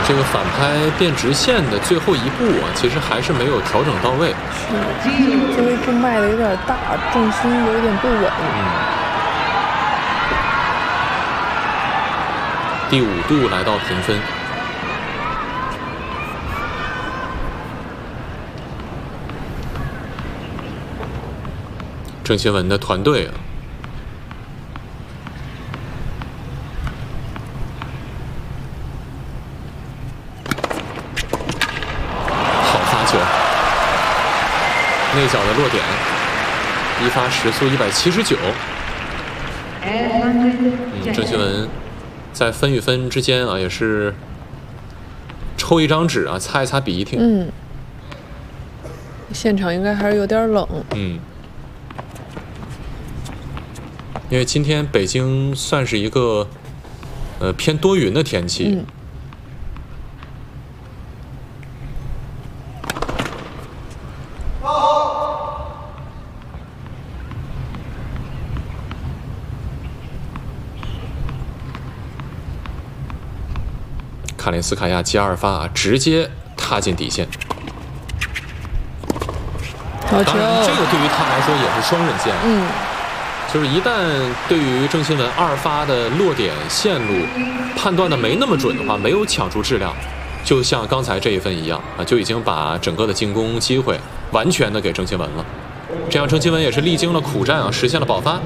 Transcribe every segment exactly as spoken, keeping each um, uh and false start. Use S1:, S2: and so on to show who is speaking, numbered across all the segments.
S1: 这个反拍变直线的最后一步啊，其实还是没有调整到位。
S2: 是，最后一步迈的有点大，重心有点不稳。
S1: 嗯。第五度来到平分。郑钦文的团队啊。 内角的落点，一发时速一百七十九。嗯，郑钦文在分与分之间啊，也是抽一张纸啊，擦一擦鼻涕。
S2: 嗯，现场应该还是有点冷。
S1: 嗯，因为今天北京算是一个呃偏多云的天气。
S2: 嗯
S1: 卡林斯卡娅接二发啊，直接踏进底线。
S2: 好球！
S1: 当然，这个对于他来说也是双刃剑。
S2: 嗯，
S1: 就是一旦对于郑钦文二发的落点线路判断的没那么准的话，没有抢出质量，就像刚才这一分一样啊，就已经把整个的进攻机会完全的给郑钦文了。这样，郑钦文也是历经了苦战啊，实现了保发。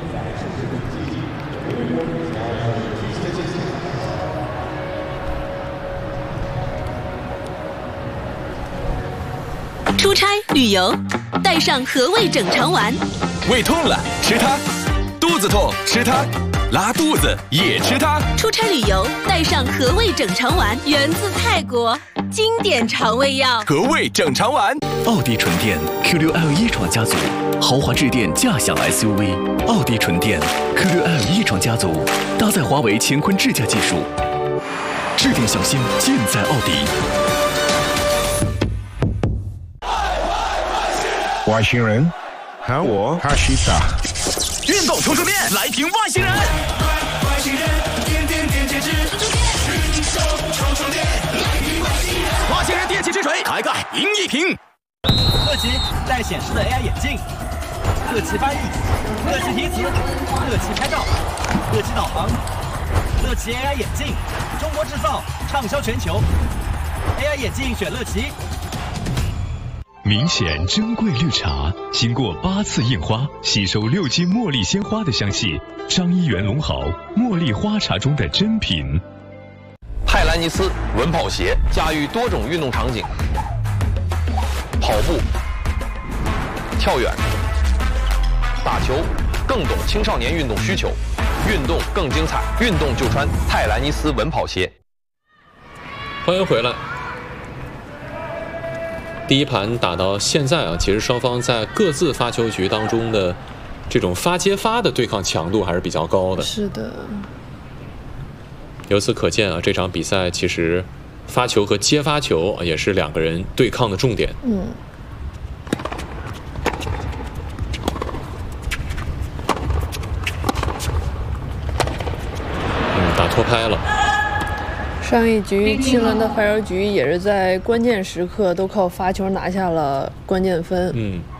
S3: 出差旅游，带上和味整肠丸。
S4: 胃痛了吃它，肚子痛吃它，拉肚子也吃它。
S3: 出差旅游，带上和味整肠丸，源自泰国，经典肠胃药。
S4: 和味整肠丸。
S5: 奥迪纯电 Q 六 L 一创家族，豪华智电驾享 S U V。奥迪纯电 Q 六 L 一创家族，搭载华为乾坤智驾技术，智电小新尽在奥迪。
S6: 外星人，喊我哈西塔。
S4: 运动充充电，来瓶外星人。外星人，点点点点纸，运动充充电，来瓶外星人。外星人电气之水，开盖赢一瓶。
S7: 特级带显示的 A I 眼镜，特级翻译，特级提词，特级拍照，特级导航，乐奇 A I 眼镜，中国制造，畅销全球。A I 眼镜选乐奇。
S8: 明显珍贵绿茶，经过八次印花，吸收六斤茉莉鲜花的香气。张一元龙豪茉莉花茶中的珍品。
S9: 泰兰尼斯稳跑鞋驾驭多种运动场景，跑步、跳远、打球，更懂青少年运动需求，运动更精彩，运动就穿泰兰尼斯稳跑鞋。
S1: 欢迎回来。 第一盘打到现在啊，其实双方在各自发球局当中的这种发接发的对抗强度还是比较高的。
S2: 是的。
S1: 由此可见啊，这场比赛其实发球和接发球也是两个人对抗的重点。
S2: 嗯。
S1: 嗯，打脱拍了。
S2: 上一局钦文的发球局也是在关键时刻都靠发球拿下了关键分。
S1: 嗯，